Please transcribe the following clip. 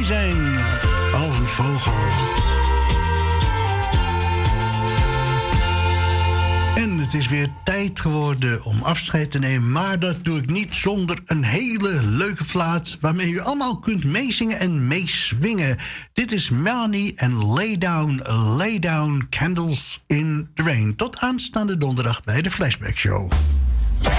zijn als een vogel. En het is weer tijd geworden om afscheid te nemen. Maar dat doe ik niet zonder een hele leuke plaat waarmee u allemaal kunt meezingen en meeswingen. Dit is Melanie en Lay Down Candles in the Rain. Tot aanstaande donderdag bij de Flashback Show.